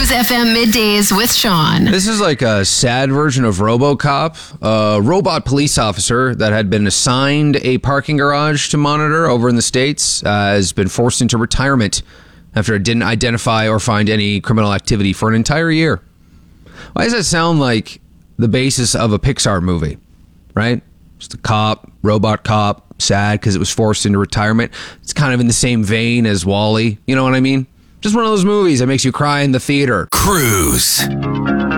Cruise FM Middays with Sean. This is like a sad version of RoboCop. A robot police officer that had been assigned a parking garage to monitor over in the States has been forced into retirement after it didn't identify or find any criminal activity for an entire year. Why does that sound like the basis of a Pixar movie, right? Just a cop, robot cop, sad because it was forced into retirement. It's kind of in the same vein as WALL-E. You know what I mean? Just one of those movies that makes you cry in the theater. Cruise.